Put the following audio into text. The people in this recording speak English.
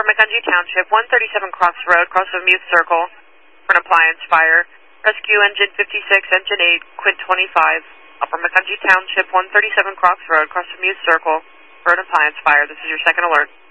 Upper Macungie Township, 137 Crocs Road, cross of Mute Circle, for an appliance fire. Rescue engine 56, engine 8, quint 25. Upper Macungie Township, 137 Crocs Road, cross of Mute Circle, for an appliance fire. This is your second alert.